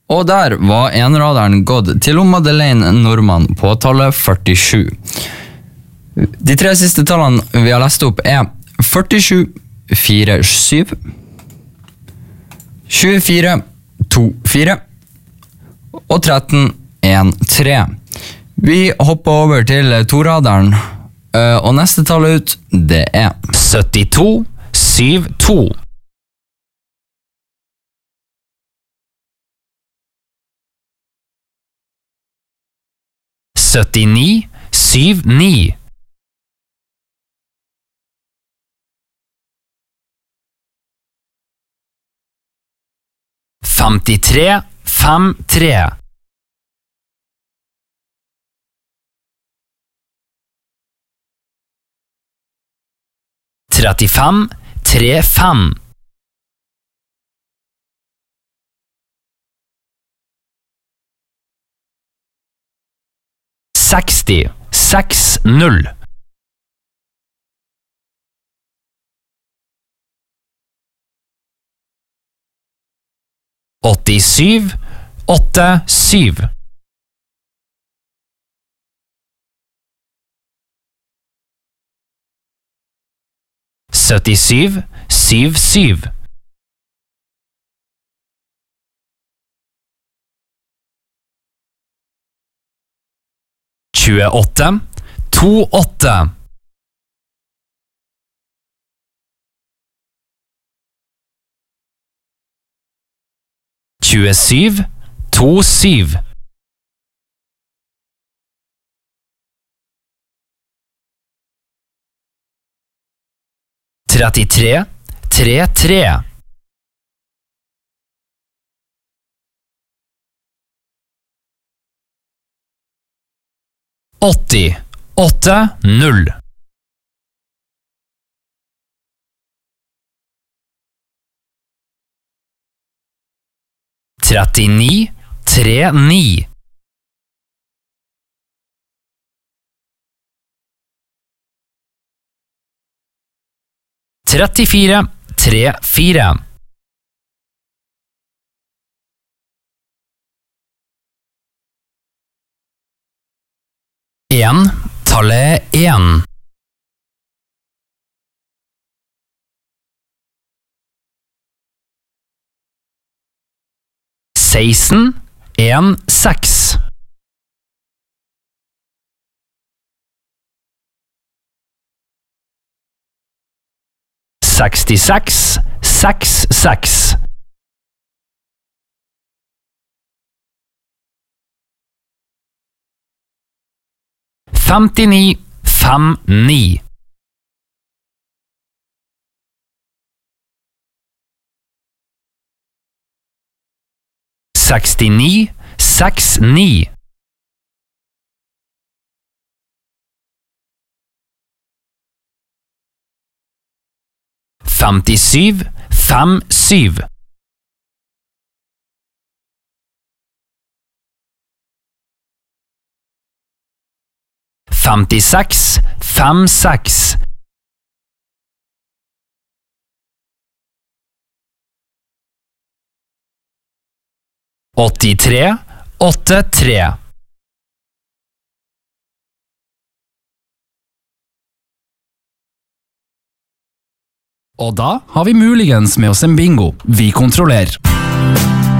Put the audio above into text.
Og der var enraderen gått til Madeleine Normann på tallet 47. De 3 siste tallene vi har lest opp 47 47, 24 24 og 13 13. Vi hopper over til toraderen, og neste tall ut, det 72 72. 79 79. 53 53. 35 35. 60 60. 87 87. 77 77. 28 28. 27 27. 33 33. 80 80. 39 39. 34 34. 1 tallet 1. 16 1 6. 66 66. 59 59. 69 69. 57 57. 56 56. 83 83. 'Og da har vi muligens med oss en bingo. Vi kontrollerer.